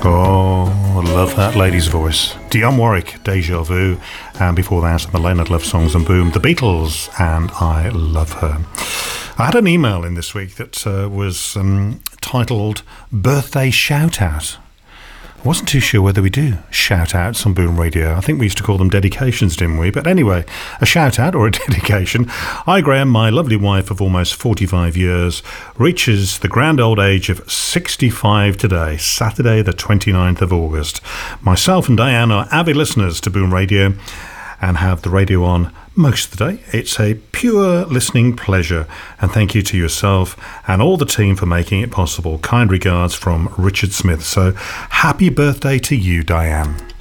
Oh, love that lady's voice. Dionne Warwick, Deja Vu, and before that, the Leonard Love Songs and Boom, The Beatles, and I Love Her. I had an email in this week that was titled Birthday Shout Out. I wasn't too sure whether we do shout outs on Boom Radio. I think we used to call them dedications, didn't we? But anyway, a shout out or a dedication. I, Graham, my lovely wife of almost 45 years, reaches the grand old age of 65 today, Saturday the 29th of August. Myself and Diane are avid listeners to Boom Radio and have the radio on most of the day. It's a pure listening pleasure, and thank you to yourself and all the team for making it possible. Kind regards from Richard Smith. So happy birthday to you, Diane.